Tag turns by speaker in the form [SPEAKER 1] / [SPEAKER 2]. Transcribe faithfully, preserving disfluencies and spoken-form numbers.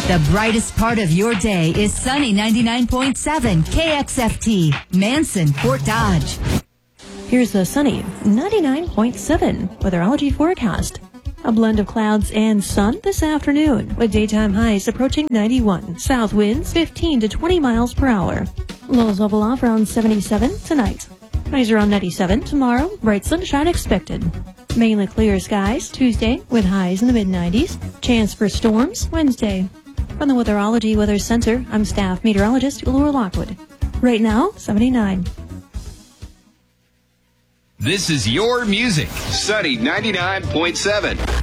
[SPEAKER 1] The brightest part of your day is Sunny ninety-nine point seven K X F T, Manson, Fort Dodge.
[SPEAKER 2] Here's the Sunny ninety-nine point seven weatherology forecast. A blend of clouds and sun this afternoon, with daytime highs approaching ninety-one. South winds fifteen to twenty miles per hour. Lows level off around seventy-seven tonight. Highs around ninety-seven tomorrow. Bright sunshine expected. Mainly clear skies Tuesday with highs in the mid nineties. Chance for storms Wednesday. From the Weatherology Weather Center, I'm staff meteorologist Laura Lockwood. Right now, seventy-nine.
[SPEAKER 3] This is your music. Sunny ninety-nine point seven.